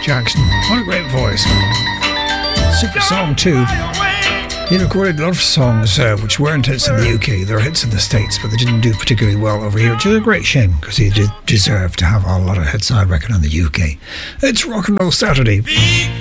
Jackson. What a great voice. Super song too. He recorded a lot of songs which weren't hits in the UK. They were hits in the States, but they didn't do particularly well over here, which is a great shame because he did deserve to have a lot of hits, I reckon, in the UK. It's Rock and Roll Saturday.